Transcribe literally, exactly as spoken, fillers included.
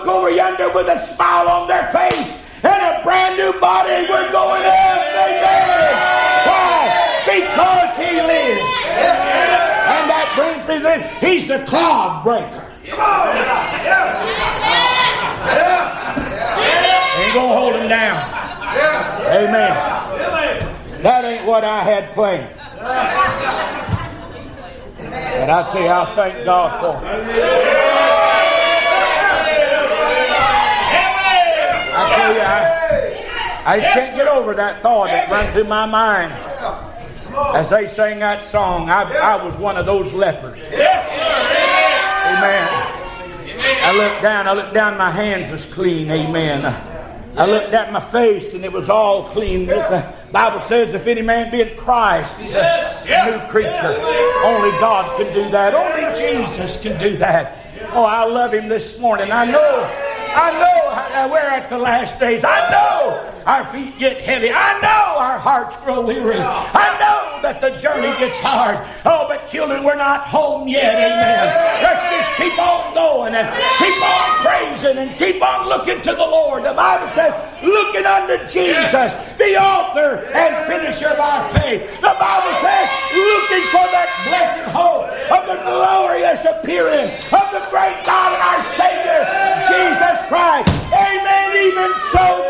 look over yonder with a smile on their face and a brand new body. We're going up. Amen. Why? Because He lives. And that brings me then. He's the clog breaker. Come on. Ain't gonna hold him down. Amen. That ain't what I had planned. But I tell you, I thank God for it. I tell you, I, I just can't get over that thought that ran through my mind as they sang that song. I, I was one of those lepers. Amen. I looked down, I looked down, my hands was clean. Amen. I looked at my face and it was all clean. The Bible says if any man be in Christ, he's a new creature. Only God can do that. Only Jesus can do that. Oh, I love Him this morning. I know, I know we're at the last days. I know our feet get heavy. I know our hearts grow weary. I know that the journey gets hard. Oh, but children, we're not home yet. Amen. Let's just keep on going and keep on praising and keep on looking to the Lord. The Bible says, looking unto Jesus, the author and finisher of our faith. The Bible says, looking for that blessed hope of the glorious appearing of the great God and our Savior, Jesus Christ. Amen. Even so,